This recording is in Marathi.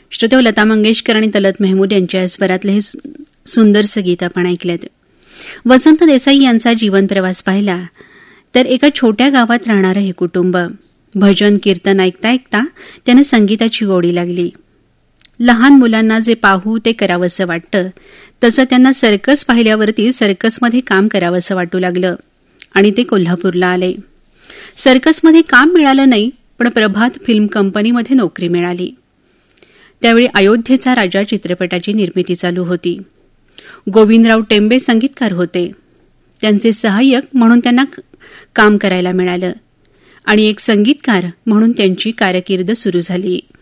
श्रोते, लता मंगेशकर आणि तलत महमूद यांच्या स्वरातले हे सुंदरसं गीत आपण ऐकलेत. वसंत देसाई यांचा जीवन प्रवास पाहिला तर एका छोट्या गावात राहणारं हे कुटुंब. भजन कीर्तन ऐकता ऐकता त्यांना संगीताची गोडी लागली. लहान मुलांना जे पाहू ते करावंसं वाटतं तसं त्यांना सर्कस पाहिल्यावरती सर्कसमध्ये काम करावंसं वाटू लागलं आणि ते कोल्हापूरला आले. सर्कसमध्ये काम मिळालं नाही, पण प्रभात फिल्म कंपनीमध्ये नोकरी मिळाली. त्यावेळी अयोध्येचा राजा चित्रपटाची निर्मिती चालू होती. गोविंदराव टेंबे संगीतकार होते. त्यांचे सहाय्यक म्हणून त्यांना काम करायला मिळालं आणि एक संगीतकार म्हणून त्यांची कारकीर्द सुरू झाली.